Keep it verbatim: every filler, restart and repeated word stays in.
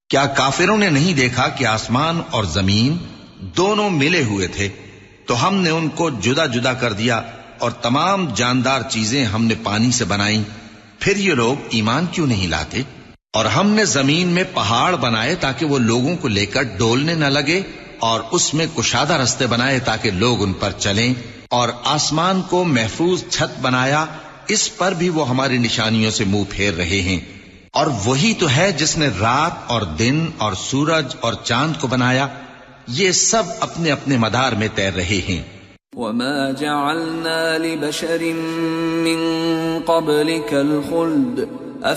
क्या काफिरों ने नहीं देखा कि आसमान और जमीन दोनों मिले हुए थे, तो हमने उनको जुदा जुदा कर दिया और तमाम जानदार चीजें हमने पानी से बनाई, फिर ये लोग ईमान क्यों नहीं लाते? और हमने जमीन में पहाड़ बनाए ताकि वो लोगों को लेकर डोलने न लगे, और उसमें कुशादा रास्ते बनाए ताकि लोग उन पर चलें, और आसमान को महफूज छत बनाया, इस पर भी वो हमारी निशानियों से मुंह फेर रहे हैं। और वही तो है जिसने रात और दिन और सूरज और चांद को बनाया, ये सब अपने अपने मदार में तैर रहे हैं। वमा जअलना लिबशरिन मिन क़ब्लिकल ख़ुल्द